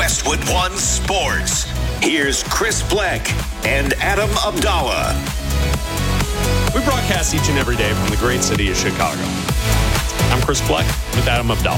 Westwood One Sports. Here's Chris Bleck and Adam Abdallah. We broadcast each and every day from the great city of Chicago. I'm Chris Bleck with Adam Abdallah.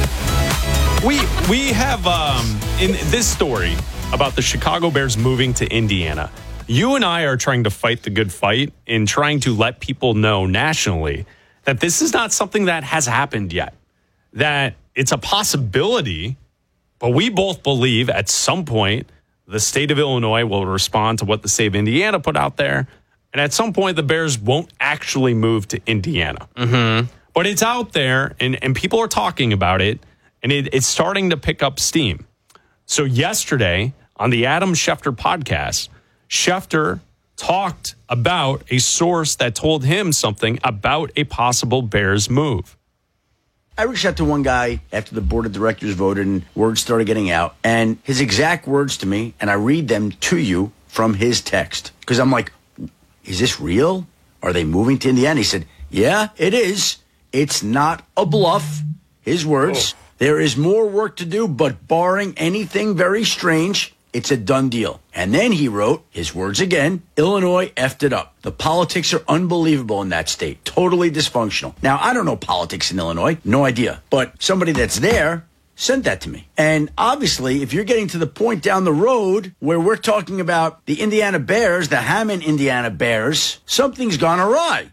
We have, in this story about the Chicago Bears moving to Indiana, you and I are trying to fight the good fight in trying to let people know nationally that this is not something that has happened yet, that it's a possibility, but we both believe at some point the state of Illinois will respond to what the state of Indiana put out there, and at some point the Bears won't actually move to Indiana. Mm-hmm. But it's out there, and people are talking about it, and it's starting to pick up steam. So yesterday on the Adam Schefter podcast, Schefter talked about a source that told him something about a possible Bears move. I reached out to one guy after the board of directors voted and words started getting out, and his exact words to me, and I read them to you from his text. Because I'm like, is this real? Are they moving to Indiana? He said, yeah, it is. It's not a bluff. His words. Oh. There is more work to do, but barring anything very strange, it's a done deal. And then he wrote, his words again, Illinois effed it up. The politics are unbelievable in that state. Totally dysfunctional. Now, I don't know politics in Illinois. No idea. But somebody that's there sent that to me. And obviously, if you're getting to the point down the road where we're talking about the Indiana Bears, the Hammond Indiana Bears, something's gone awry.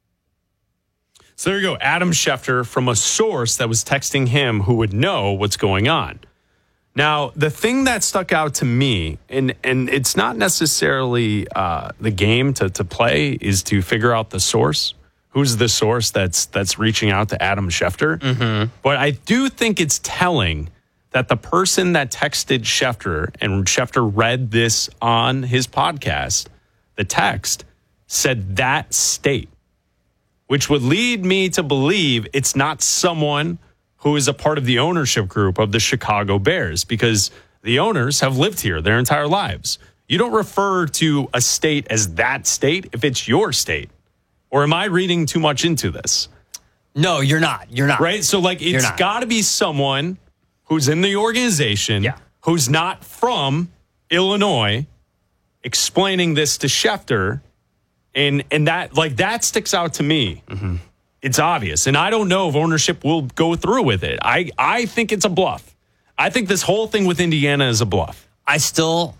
So there you go. Adam Schefter from a source that was texting him who would know what's going on. Now, the thing that stuck out to me, and it's not necessarily the game to play, is to figure out the source. Who's the source that's reaching out to Adam Schefter? Mm-hmm. But I do think it's telling that the person that texted Schefter, and Schefter read this on his podcast, the text said that state, which would lead me to believe it's not someone who is a part of the ownership group of the Chicago Bears, because the owners have lived here their entire lives. You don't refer to a state as that state if it's your state. Or am I reading too much into this? No, you're not. You're not. Right? So, like, it's got to be someone who's in the organization, who's not from Illinois, explaining this to Schefter. And that, like, that sticks out to me. Mm-hmm. It's obvious. And I don't know if ownership will go through with it. I think it's a bluff. I think this whole thing with Indiana is a bluff. I still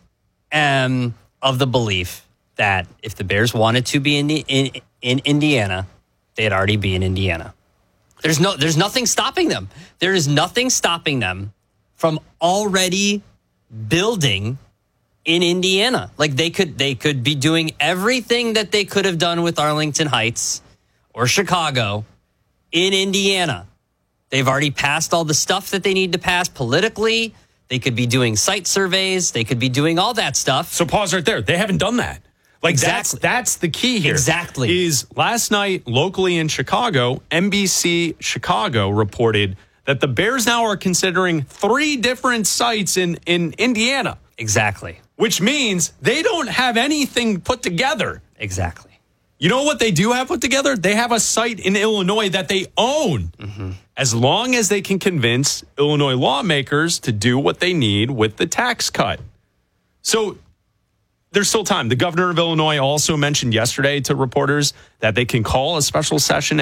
am of the belief that if the Bears wanted to be in Indiana, they'd already be in Indiana. There's nothing stopping them. There is nothing stopping them from already building in Indiana. Like they could be doing everything that they could have done with Arlington Heights or Chicago in Indiana. They've already passed all the stuff that they need to pass politically. They could be doing site surveys. They could be doing all that stuff. So pause right there. They haven't done that. Like exactly. That's the key here. Exactly. Is last night locally in Chicago, NBC Chicago reported that the Bears now are considering 3 different sites in Indiana. Exactly. Which means they don't have anything put together. Exactly. You know what they do have put together? They have a site in Illinois that they own. Mm-hmm. As long as they can convince Illinois lawmakers to do what they need with the tax cut. So there's still time. The governor of Illinois also mentioned yesterday to reporters that they can call a special session